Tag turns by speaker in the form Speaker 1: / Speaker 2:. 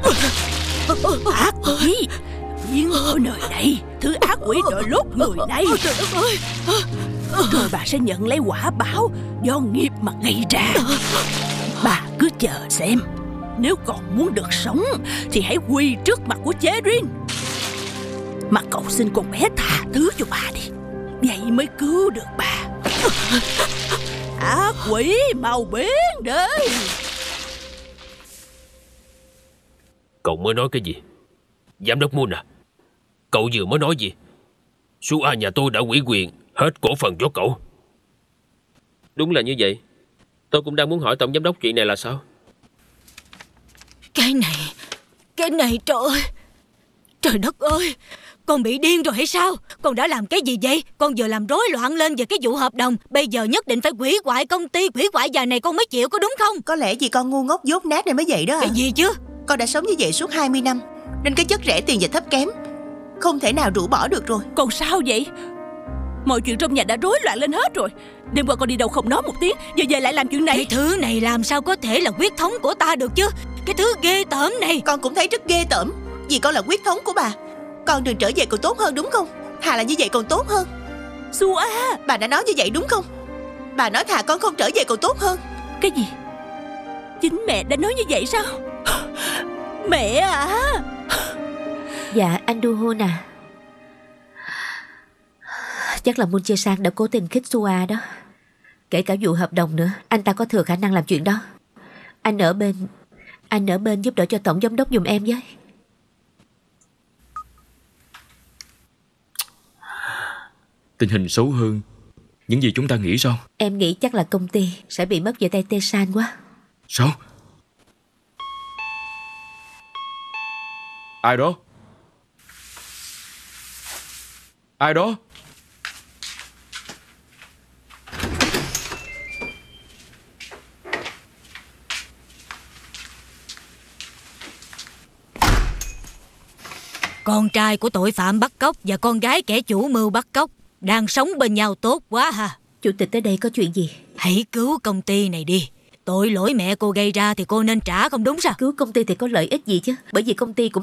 Speaker 1: Ác quỷ biến ở nơi đây, thứ ác quỷ đội lốt người này.
Speaker 2: Trời đất ơi.
Speaker 1: Rồi bà sẽ nhận lấy quả báo do nghiệp mà gây ra. Bà cứ chờ xem. Nếu còn muốn được sống thì hãy quỳ trước mặt của Cherin mà cầu xin con bé tha thứ cho bà đi. Vậy mới cứu được bà. Ác quỷ mau biến đi.
Speaker 3: Cậu mới nói cái gì? Giám đốc Moon à, cậu vừa mới nói gì? Sua nhà tôi đã ủy quyền hết cổ phần cho cậu.
Speaker 4: Đúng là như vậy. Tôi cũng đang muốn hỏi tổng giám đốc chuyện này là sao.
Speaker 2: Cái này trời ơi. Trời đất ơi. Con bị điên rồi hay sao? Con đã làm cái gì vậy? Con vừa làm rối loạn lên về cái vụ hợp đồng. Bây giờ nhất định phải hủy hoại công ty, hủy hoại giờ này con mới chịu, có đúng không?
Speaker 5: Có lẽ vì con ngu ngốc dốt nát nên mới vậy đó à.
Speaker 2: Cái gì chứ?
Speaker 5: Con đã sống như vậy suốt 20 năm nên cái chất rẻ tiền và thấp kém không thể nào rũ bỏ được rồi.
Speaker 1: Còn sao vậy? Mọi chuyện trong nhà đã rối loạn lên hết rồi. Đêm qua con đi đâu không nói một tiếng, giờ về lại làm chuyện này.
Speaker 2: Cái thứ này làm sao có thể là huyết thống của ta được chứ? Cái thứ ghê tởm này.
Speaker 5: Con cũng thấy rất ghê tởm. Vì con là huyết thống của bà. Con đừng trở về còn tốt hơn đúng không? Thà là như vậy còn tốt hơn.
Speaker 1: Sua,
Speaker 5: bà đã nói như vậy đúng không? Bà nói thà con không trở về còn tốt hơn.
Speaker 1: Cái gì? Chính mẹ đã nói như vậy sao? Mẹ à?
Speaker 6: Dạ anh Du Hoon à, chắc là Moon Jae-sang đã cố tình khích Sua đó. Kể cả vụ hợp đồng nữa, anh ta có thừa khả năng làm chuyện đó. Anh ở bên giúp đỡ cho tổng giám đốc giùm em với.
Speaker 7: Tình hình xấu hơn những gì chúng ta nghĩ sao?
Speaker 6: Em nghĩ chắc là công ty sẽ bị mất về tay Tae-san quá.
Speaker 7: Sao? Ai đó? Ai đó?
Speaker 2: Con trai của tội phạm bắt cóc và con gái kẻ chủ mưu bắt cóc đang sống bên nhau tốt quá ha.
Speaker 6: Chủ tịch tới đây có chuyện gì?
Speaker 2: Hãy cứu công ty này đi. Tội lỗi mẹ cô gây ra thì cô nên trả, không đúng sao?
Speaker 6: Cứu công ty thì có lợi ích gì chứ? Bởi vì công ty cũng